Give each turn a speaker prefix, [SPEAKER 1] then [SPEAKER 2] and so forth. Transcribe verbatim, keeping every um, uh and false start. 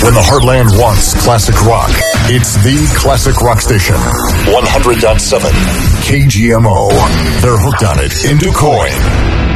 [SPEAKER 1] When the Heartland wants classic rock, it's the classic rock station. one hundred point seven K G M O. They're hooked on it in Du Quoin.